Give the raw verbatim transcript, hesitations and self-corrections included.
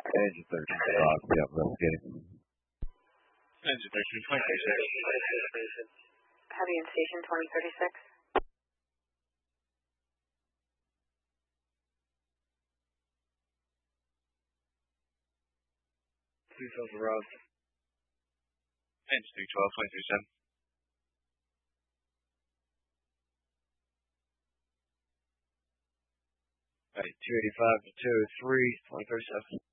Engine thirteen o'clock, yeah, investigating. Engine thirteen, twenty thirty-six. Heavy in station twenty thirty-six. Please hold the route. Engine three twelve, twenty thirty-seven. Alright, two eighty-five to two oh three, twenty thirty-seven.